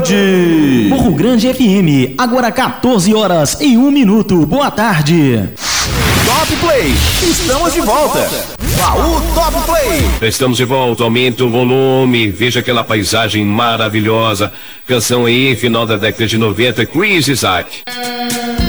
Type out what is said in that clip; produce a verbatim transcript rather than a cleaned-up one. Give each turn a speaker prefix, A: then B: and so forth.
A: Grande!
B: Morro Grande F M, agora quatorze horas e um minuto. Boa tarde.
A: Top Play, estamos de volta. Baú Top Play.
C: Estamos de volta, aumenta o volume, veja aquela paisagem maravilhosa. Canção aí, final da década de noventa, Crazy Isaac.